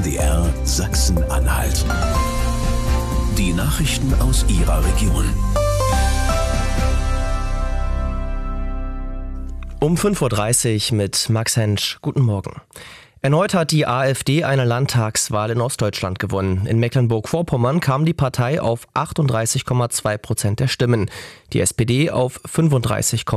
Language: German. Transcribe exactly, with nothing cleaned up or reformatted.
D R Sachsen-Anhalt. Die Nachrichten aus Ihrer Region. Um fünf Uhr dreißig mit Max Hensch. Guten Morgen. Erneut hat die AfD eine Landtagswahl in Ostdeutschland gewonnen. In Mecklenburg-Vorpommern kam die Partei auf achtunddreißig Komma zwei Prozent der Stimmen, die S P D auf fünfunddreißig